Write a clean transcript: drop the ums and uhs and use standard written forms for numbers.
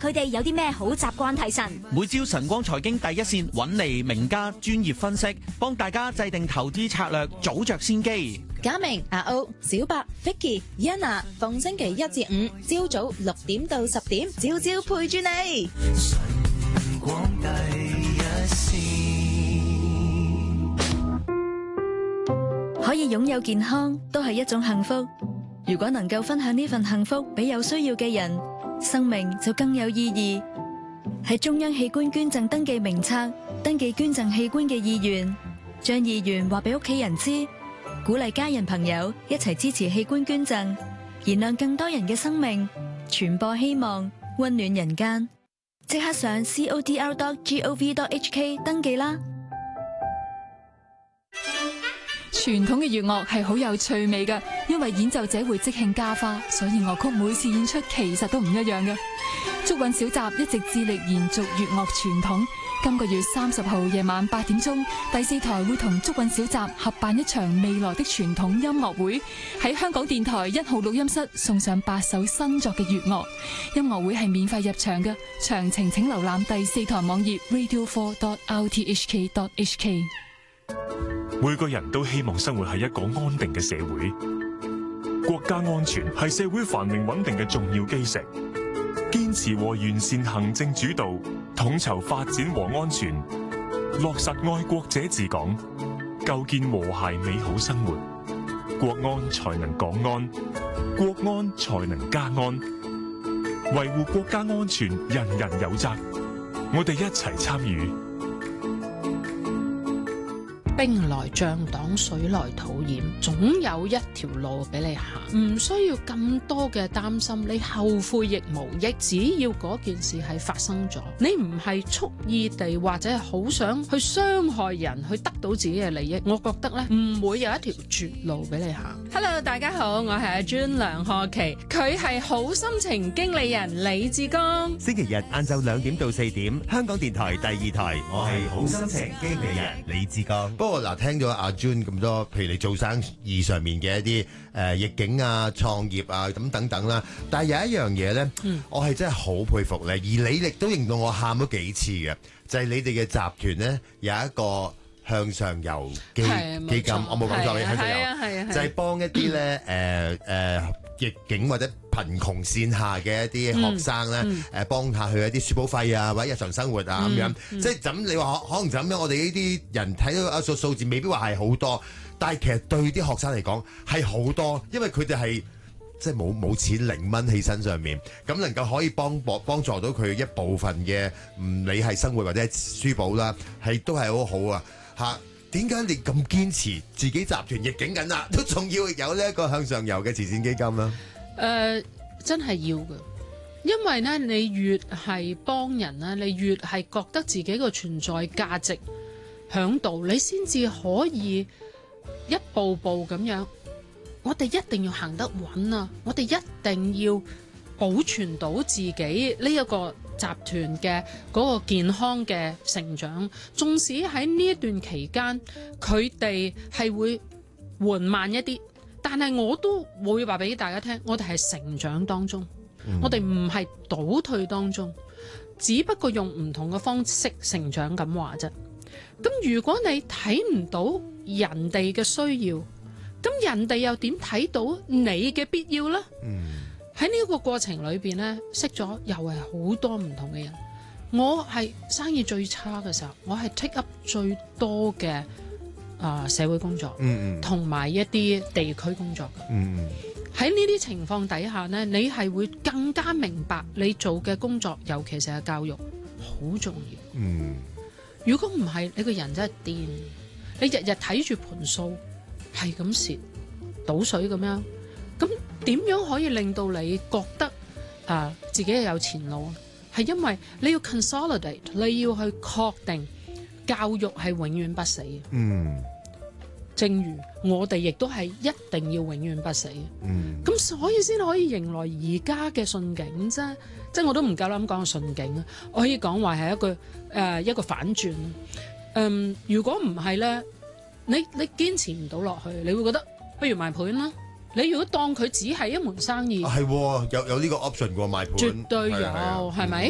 佢哋有啲咩好習慣提神。 每朝晨光財經第一線揾嚟名家專業分析，幫大家制定投資策略，早着先機。 嘉明、阿歐、小白、Vicky、Yana， 逢星期一至五朝早6點到10點，朝朝陪住你。晨光第一線， 可以擁有健康都係一種幸福。如果能夠分享呢份幸福俾有需要嘅人，生命就更有意義。喺中央器官捐贈登記名冊登記捐贈器官嘅意願，將意願話俾屋企人知，鼓勵家人朋友一齊支持器官捐贈，燃亮更多人嘅生命，傳播希望，溫暖人間。即刻上 codr.gov.hk 登記啦！ 傳統嘅粵樂係好有趣味嘅，因為演奏者會即興加花，所以樂曲每次演出其實都唔一樣嘅。竹韻小集一直致力延續粵樂傳統。今個月30號夜晚8點鐘，第4台會同竹韻小集合辦一場未來的傳統音樂會，喺香港電台1號錄音室送上8首新作嘅粵樂。音樂會係免費入場嘅，詳情請瀏覽第4台網頁 radio4.rthk.hk。 每個人都希望生活喺一個安定嘅社會，國家安全係社會繁榮穩定嘅重要基石。堅持和完善行政主導，統籌發展和安全，落實愛國者治港，構建和諧美好生活，國安才能港安，國安才能家安。維護國家安全，人人有責，我哋一齊參與。 兵來將擋，水來土掩，總有一條路俾你行，唔需要咁多嘅擔心，你後悔亦無益。只要嗰件事係發生咗，你唔係蓄意地或者係好想去傷害人，去得到自己嘅利益，我覺得呢唔會有一條絕路俾你行。Hello， 大家好，我係阿 June 梁賀琪，佢係好心情經理人李志剛。 星期日晏晝2點到4點，香港電台第2台，我係好心情經理人李志剛。 不過嗱，聽咗阿 June 咁多，譬如你做生意上面嘅一啲逆境啊、創業啊咁等等啦，但係有一樣嘢咧，我係真係好佩服咧，而你亦都令到我喊咗幾次嘅，就係你哋嘅集團咧有一個向上游基金，我冇講錯嘅向上游，就係幫一啲咧逆境或者貧窮線下嘅一啲學生咧，幫下佢一啲書簿費啊，或者日常生活啊咁樣。即係咁，你話可能就咁樣，我哋呢啲人睇到一數字，未必話係好多，但係其實對啲學生嚟講係好多，因為佢哋係即係冇錢0蚊喺身上面，咁能夠可以幫助到佢一部分嘅，唔理係生活或者係書簿啦，都係好好啊嚇。點解你咁堅持自己集團逆境緊啦，都仲要有呢一個向上游嘅慈善基金啦？ 真係要嘅，因為咧你越係幫人咧，你越係覺得自己個存在價值響度，你先至可以一步步咁樣。我哋一定要行得穩啊！我哋一定要保存到自己呢一個集團嘅嗰個健康嘅成長，縱使喺呢一段期間佢哋係會緩慢一啲，但係我都會話俾大家聽，我哋係成長當中，我哋唔係倒退當中，只不過用唔同嘅方式成長咁話啫。咁如果你睇唔到人哋嘅需要，咁人哋又點睇到你嘅必要呢？喺呢個過程裏邊呢，識咗又係好多唔同嘅人。我係生意最差嘅時候，我係 take up 最多嘅社會工作，同埋一啲地區工作嘅。喺呢啲情況底下呢，你係會更加明白你做嘅工作，尤其是係教育，好重要。如果唔係，你個人真係癲。你日日睇住盤數，係咁蝕，倒水咁樣。咁點樣可以令到你覺得自己係有前路啊？係因為你要 consolidate， 你要去確定教育係永遠不死嘅。正如我哋亦都係一定要永遠不死嘅。咁所以先可以迎來而家嘅順境啫。即係我都唔夠膽講順境啊，我可以講話係一個反轉。如果唔係咧，你堅持唔到落去，你會覺得不如賣盤啦。你如果當佢只係一門生意， 係有呢個 option 喎，賣盤， 絕對有，係咪？